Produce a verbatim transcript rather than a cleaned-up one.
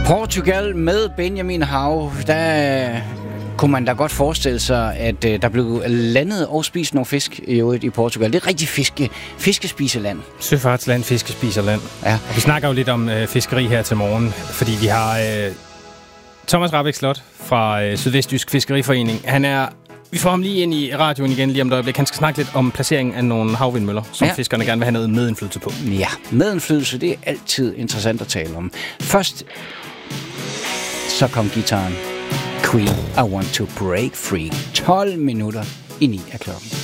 Portugal med Benjamin Hav, der kunne man da godt forestille sig, at uh, der blev landet og spist nogle fisk i øvrigt i Portugal. Det er rigtig fiske, fiskespiseland. Søfartsland, fiskespiserland. Ja. Og vi snakker jo lidt om uh, fiskeri her til morgen, fordi vi har uh, Thomas Rahbek Slot fra uh, Sydvestjysk Fiskeriforening. Han er... Vi får ham lige ind i radioen igen lige om et øjeblik. Han skal snakke lidt om placeringen af nogle havvindmøller, som ja. fiskerne gerne vil have noget medindflydelse på. Ja, medindflydelse, det er altid interessant at tale om. Først, så kom gitaren. Queen, I Want to Break Free. tolv minutter i ni af klokken.